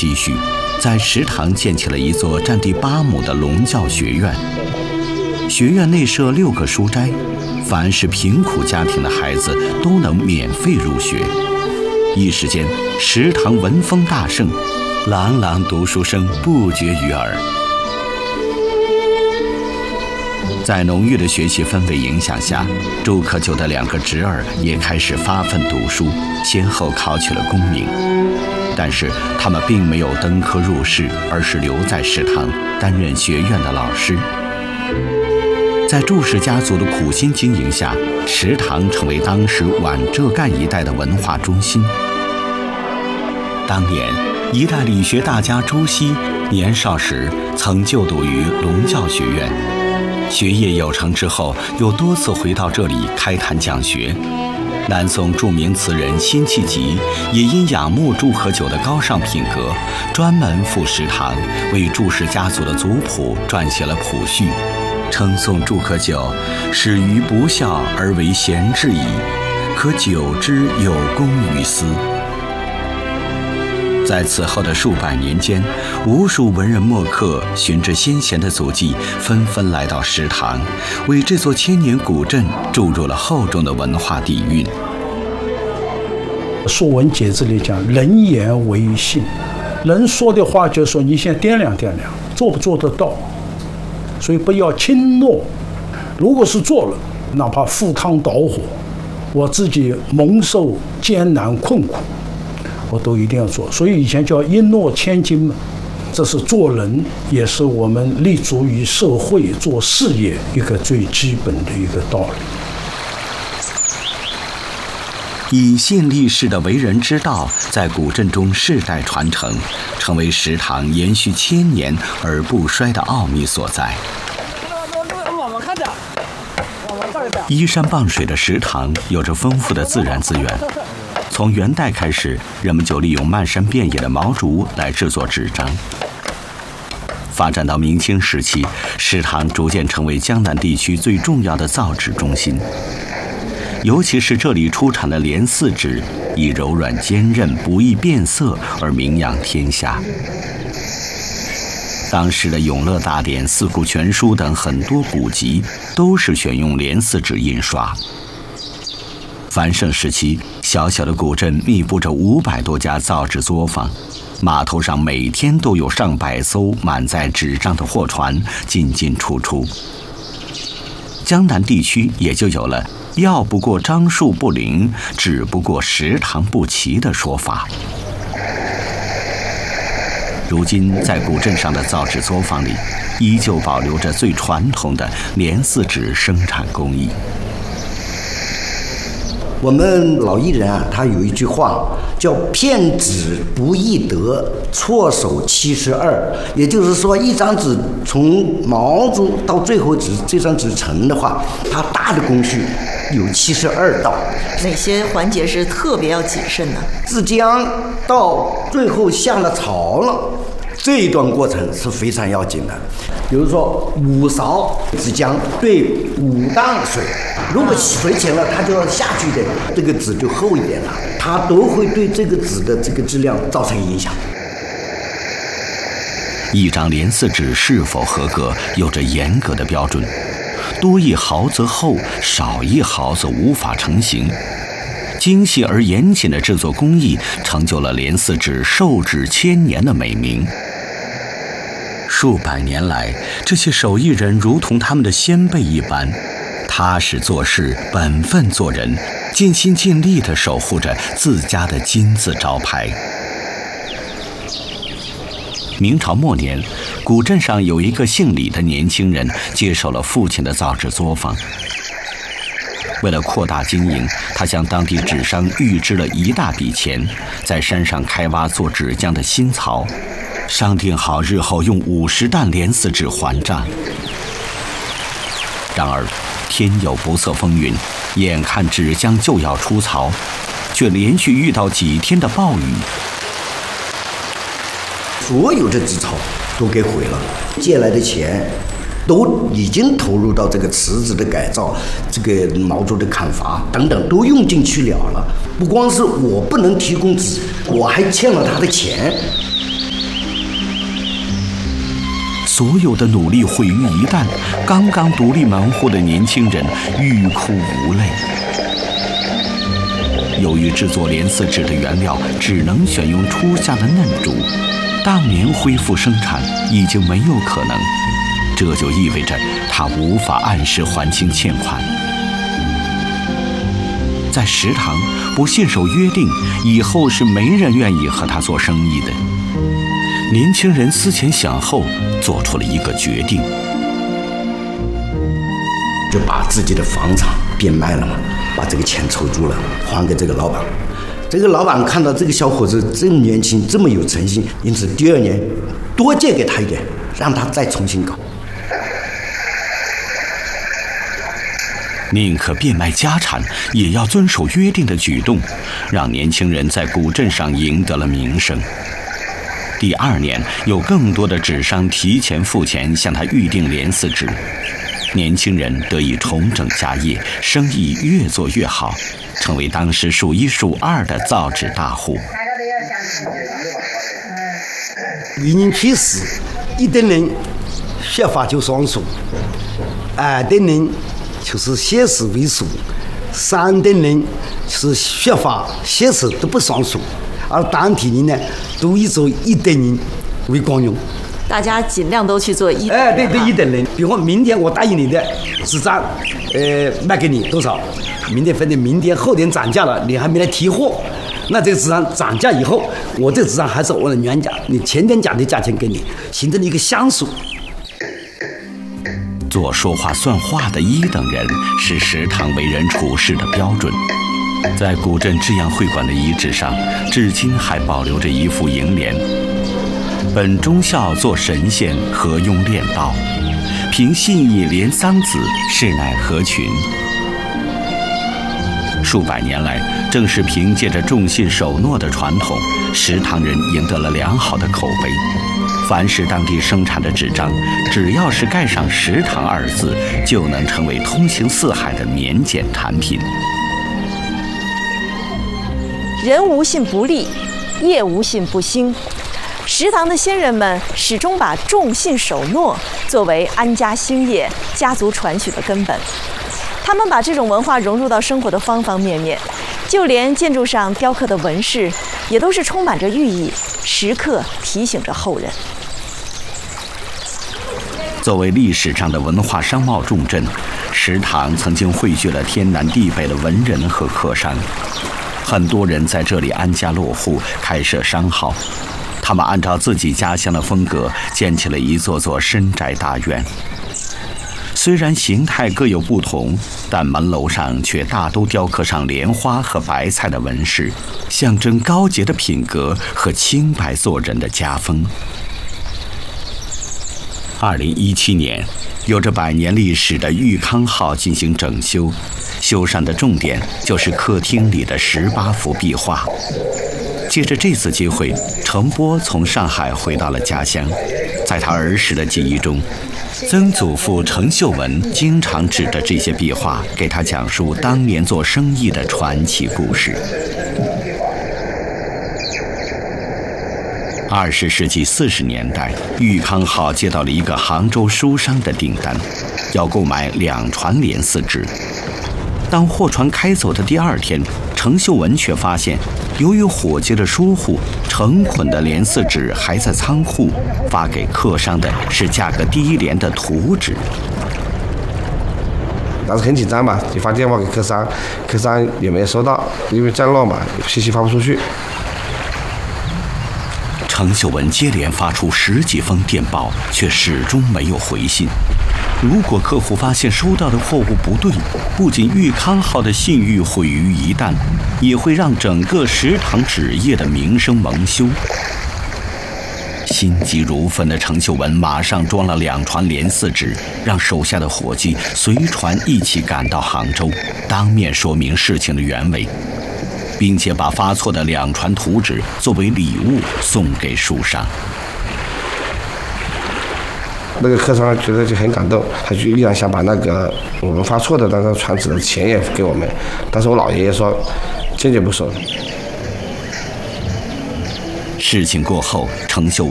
积蓄，在石塘建起了一座占地8亩的龙教学院。学院内设6个书斋，凡是贫苦家庭的孩子都能免费入学。一时间，石塘闻风大盛，朗朗读书声不绝于耳。在浓郁的学习氛围影响下，祝可久的2个侄儿也开始发奋读书，先后考取了功名。但是他们并没有登科入仕，而是留在石塘担任学院的老师。在祝氏家族的苦心经营下，石塘成为当时皖浙赣一带的文化中心。当年，一代理学大家朱熹年少时曾就读于龙教学院，学业有成之后，又多次回到这里开坛讲学。南宋著名词人辛弃疾也因仰慕祝可久的高尚品格，专门赴石塘为祝氏家族的族谱撰写了谱序，称颂祝可久始于不孝而为贤之矣，可久之有功于斯。在此后的数百年间，无数文人墨客循着先贤的足迹，纷纷来到石塘，为这座千年古镇注入了厚重的文化底蕴。 《说文解字》里讲，人言为信，人说的话就说你先掂量掂量，做不做得到，所以不要轻诺。如果是做了，哪怕赴汤蹈火，我自己蒙受艰难困苦，我都一定要做。所以以前叫一诺千金嘛，这是做人，也是我们立足于社会做事业一个最基本的一个道理。 以信立誓的为人之道，在古镇中世代传承，成为石塘延续千年而不衰的奥秘所在。依山傍水的石塘有着丰富的自然资源。从元代开始，人们就利用漫山遍野的毛竹来制作纸张。发展到明清时期，石塘逐渐成为江南地区最重要的造纸中心。尤其是这里出产的莲丝纸，以柔软坚韧、不易变色而名扬天下。当时的《永乐大典》《四库全书》等很多古籍都是选用莲丝纸印刷。繁盛时期，小小的古镇密布着500多家造纸作坊，码头上每天都有上百艘满载纸张的货船进进出出。江南地区也就有了药不过樟树不灵，纸不过石塘不齐的说法。如今在古镇上的造纸作坊里，依旧保留着最传统的莲丝纸生产工艺。 我们老艺人啊，他有一句话叫片纸不易得，错手72。也就是说，一张纸从毛竹到最后这张纸成的话，它大的工序有72道。 哪些环节是特别要谨慎呢？ 制浆到最后下了槽了，这一段过程是非常要紧的。比如说5勺制浆对5担水，如果水浅了，它就要下去的，这个纸就厚一点了，它都会对这个纸的这个质量造成影响。 一张莲丝纸是否合格，有着严格的标准，多1毫则厚，少1毫则无法成型。精细而严谨的制作工艺，成就了莲丝纸寿指千年的美名。数百年来，这些手艺人如同他们的先辈一般，踏实做事，本分做人，尽心尽力地守护着自家的金字招牌。明朝末年，古镇上有一个姓李的年轻人接手了父亲的造纸作坊。为了扩大经营，他向当地纸商预支了一大笔钱，在山上开挖做纸浆的新槽，商定好日后用50担莲丝纸还账。然而天有不测风云，眼看纸浆就要出槽，却连续遇到几天的暴雨， 所有的纸槽都给毁了，借来的钱都已经投入到这个池子的改造、这个毛竹的砍伐等等，都用进去了。不光是我不能提供纸，我还欠了他的钱。 所有的努力毁于一旦，刚刚独立门户的年轻人欲哭无泪。由于制作莲丝纸的原料只能选用初夏的嫩竹，当年恢复生产已经没有可能，这就意味着他无法按时还清欠款。在食堂不信守约定，以后是没人愿意和他做生意的。年轻人思前想后，做出了一个决定， 就把自己的房产变卖了嘛，把这个钱筹足了，还给这个老板。这个老板看到这个小伙子这么年轻，这么有诚心，因此第2年多借给他一点，让他再重新搞。 宁可变卖家产，也要遵守约定的举动，让年轻人在古镇上赢得了名声。第2年，有更多的纸商提前付钱向他预订莲丝纸，年轻人得以重整家业，生意越做越好，成为当时数1数2的造纸大户。 1人起始，1等人学法就双数，2等人就是写字为数，3等人是学法写字都不双数，而当地人呢都以做1等人为惯用。 大家尽量都去做1等人。 对1等人。比如明天我答应你的纸张，卖给你多少？明天分的，明天后天涨价了，你还没来提货，那这个纸张涨价以后，我这个纸张还是我的原价，你前天讲的价钱给你，形成了一个相属。 做说话算话的1等人是食堂为人处事的标准。在古镇制样会馆的遗址上，至今还保留着一副楹联：本忠孝做神仙，何用练道？凭信义连桑梓，是乃何群？数百年来，正是凭借着重信守诺的传统，食堂人赢得了良好的口碑。凡是当地生产的纸张，只要是盖上食堂2字，就能成为通行四海的免检产品。 人无信不立，业无信不兴。食堂的先人们始终把重信守诺作为安家兴业、家族传续的根本。他们把这种文化融入到生活的方方面面，就连建筑上雕刻的纹饰，也都是充满着寓意，时刻提醒着后人。 作为历史上的文化商贸重镇，食堂曾经汇聚了天南地北的文人和客商，很多人在这里安家落户，开设商号。他们按照自己家乡的风格建起了一座座深宅大院。虽然形态各有不同，但门楼上却大都雕刻上莲花和白菜的纹饰，象征高洁的品格和清白做人的家风。2017年，有着100年历史的裕康号进行整修，修缮的重点就是客厅里的18幅壁画。借着这次机会，程波从上海回到了家乡。在他儿时的记忆中，曾祖父程秀文经常指着这些壁画给他讲述当年做生意的传奇故事。20世纪40年代，裕康号接到了一个杭州书商的订单，要购买2船莲丝纸。当货船开走的第2天，程秀文却发现，由于伙计的疏忽，成捆的莲丝纸还在仓库，发给客商的是价格低廉的图纸。 当时很紧张嘛，就发电话给客商，客商也没有收到，因为降落嘛，信息发不出去。 程秀文接连发出10几封电报，却始终没有回信。如果客户发现收到的货物不对，不仅裕康号的信誉毁于一旦，也会让整个食堂纸业的名声蒙羞。心急如焚的程秀文马上装了2船莲丝纸，让手下的伙计随船一起赶到杭州，当面说明事情的原委，并且把发错的2船图纸作为礼物送给书商。 那个客商觉得就很感动，他就依然想把那个我们发错的那个船纸的钱也给我们，但是我老爷爷说坚决不收。 事情过后，程秀文